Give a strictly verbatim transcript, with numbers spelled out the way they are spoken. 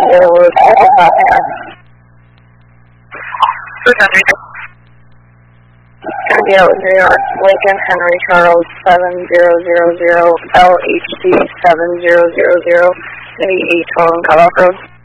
Railroad. Yeah, New York, Lincoln Henry Charles seven zero zero zero, L H C seven zero zero zero, maybe eight twelve Cutoff Road.